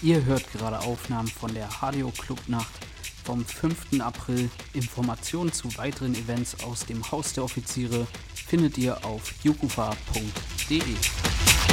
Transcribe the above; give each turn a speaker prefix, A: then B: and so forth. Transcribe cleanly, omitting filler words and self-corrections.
A: Ihr hört gerade Aufnahmen von der HDO Clubnacht vom 5. April. Informationen zu weiteren Events aus dem Haus der Offiziere findet ihr auf jukufa.de.